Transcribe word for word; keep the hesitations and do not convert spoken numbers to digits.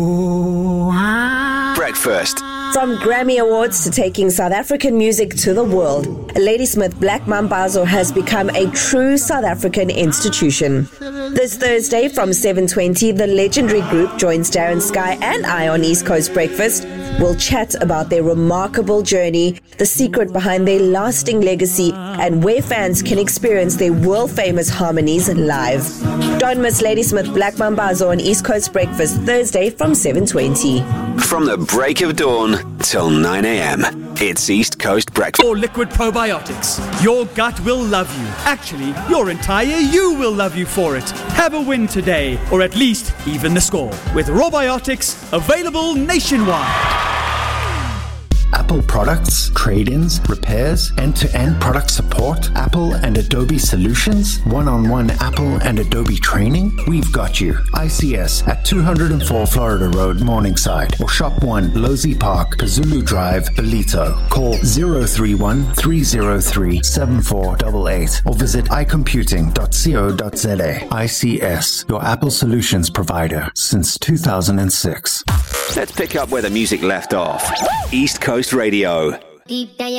Breakfast. From Grammy Awards to taking South African music to the world, Ladysmith Black Mambazo has become a true South African institution. This Thursday from seven twenty, the legendary group joins Darren Sky and I on East Coast Breakfast. We'll chat about their remarkable journey, the secret behind their lasting legacy, and where fans can experience their world-famous harmonies live. Don't miss Ladysmith Black Mambazo on East Coast Breakfast Thursday from seven twenty. From the break of dawn till nine a.m. It's East Coast Breakfast. Or liquid probiotics. Your gut will love you. Actually, your entire you will love you for it. Have a win today, or at least even the score. With Robiotics, available nationwide. Apple products, trade-ins, repairs, end-to-end product support, Apple and Adobe solutions, one-on-one Apple and Adobe training. We've got you. I C S at two oh four Florida Road, Morningside, or Shop one, Losey Park, Pazulu Drive, Belito. Call zero three one, three zero three, seven four eight eight or visit i computing dot co dot z a. I C S, your Apple solutions provider since two thousand six. Let's pick up where the music left off. East Coast Radio. Deep down